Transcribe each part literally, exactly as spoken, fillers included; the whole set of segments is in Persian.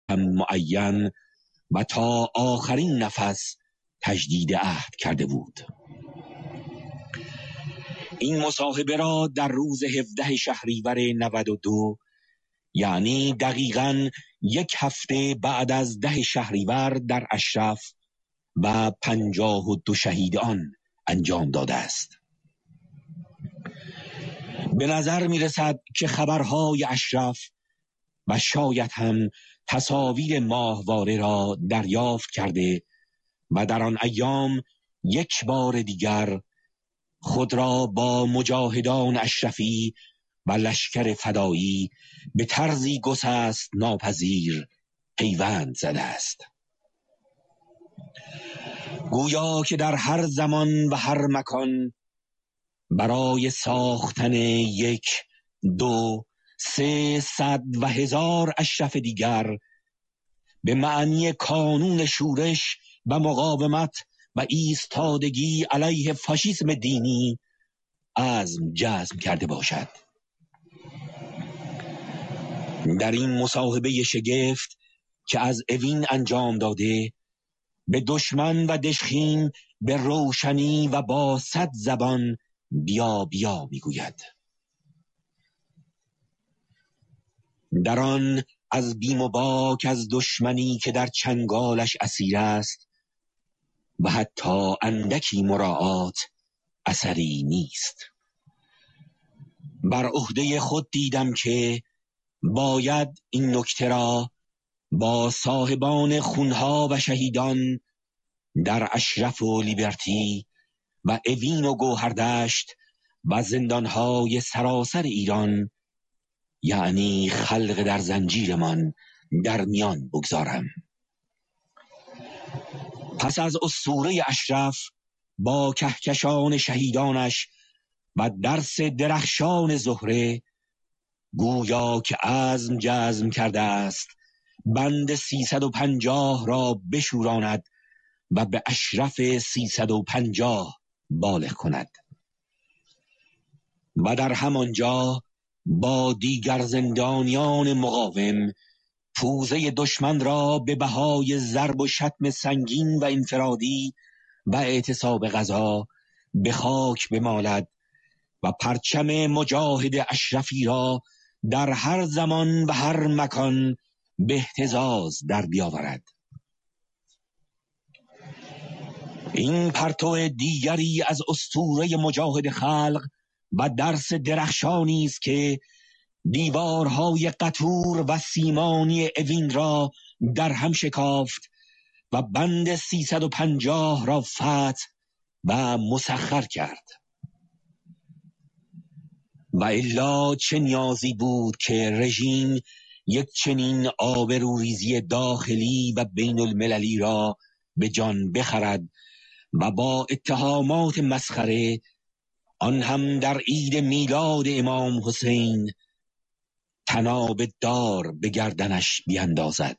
معین و تا آخرین نفس تجدید عهد کرده بود. این مصاحبه را در روز هفدهم شهریور نود و دو، یعنی دقیقاً یک هفته بعد از ده شهریور، در اشرف و پنجاه و دو شهید آن انجام داده است. به نظر می رسد که خبرهای اشرف و شاید هم تصاویر ماهواره را دریافت کرده و در آن ایام یک بار دیگر خود را با مجاهدان اشرفی و لشکر فدایی به طرزی گسست ناپذیر پیوند زده است. گویا که در هر زمان و هر مکان برای ساختن یک، دو، سه، صد و هزار اشرف دیگر به معنی کانون شورش و مقاومت و ایستادگی علیه فاشیسم دینی عزم جزم کرده باشد. در این مصاحبه شگفت که از اوین انجام داده، به دشمن و دشخیم به روشنی و با صد زبان بیا بیا میگوید. در آن از بیم و باک از دشمنی که در چنگالش اسیر است و حتی اندکی مراعات اثری نیست. بر عهده خود دیدم که باید این نکته را با صاحبان خونها و شهیدان در اشرف و لیبرتی و اوین و گوهردشت و زندانهای سراسر ایران، یعنی خلق در زنجیرمان، در میان بگذارم. پس از اسطوره اشرف با کهکشان شهیدانش و درس درخشان زهره، گویا که عزم جزم کرده است بند سیصد و پنجاه را بشوراند و به اشرف سیصد و پنجاه بالغ کند و در همانجا با دیگر زندانیان مقاوم پوزه دشمن را به بهای ضرب و شتم سنگین و انفرادی و اعتصاب غذا به خاک بمالد و پرچم مجاهد اشرفی را در هر زمان و هر مکان به اهتزاز در بیاورد. این پرتو دیگری از اسطوره مجاهد خلق و درس درخشانی است که دیوارهای قطور و سیمانی اوین را در هم شکافت و بند سیصد و پنجاه را فتح و مسخر کرد. و الا چه نیازی بود که رژیم یک چنین آبروریزی داخلی و بین المللی را به جان بخرد و با اتهامات مسخره، آن هم در عید میلاد امام حسین، طناب دار به گردنش بیندازد.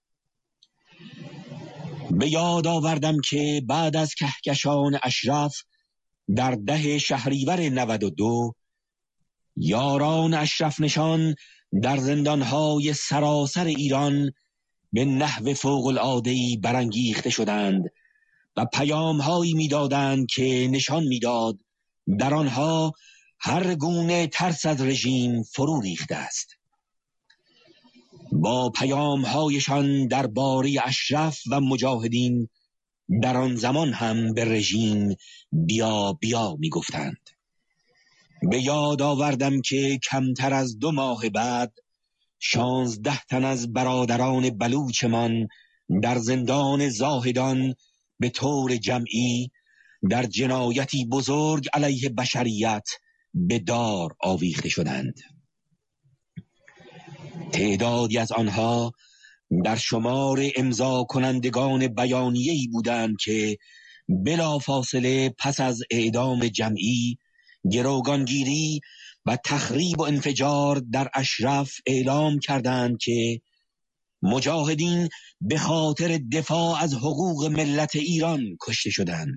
به یاد آوردم که بعد از کهکشان اشرف در ده شهریور نود و دو، یاران اشرف نشان در زندانهای سراسر ایران به نحو فوق العاده‌ای برانگیخته شدند و پیام‌هایی می‌دادند که نشان می‌داد در آنها هر گونه ترس از رژیم فرو ریخته است. با پیام‌هایشان درباره اشرف و مجاهدین در آن زمان هم به رژیم بیا بیا می‌گفتند. به یاد آوردم که کمتر از دو ماه بعد شانزده تن از برادران بلوچمان در زندان زاهدان به طور جمعی در جنایتی بزرگ علیه بشریت به دار آویخته شدند. تعدادی از آنها در شمار امضا کنندگان بیانیه‌ای بودند که بلافاصله پس از اعدام جمعی، گروگانگیری و تخریب و انفجار در اشرف اعلام کردند که مجاهدین به خاطر دفاع از حقوق ملت ایران کشته شدند.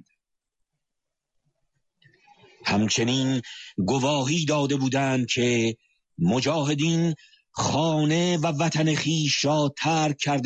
همچنین گواهی داده بودند که مجاهدین خانه و وطن خویش را ترک کردند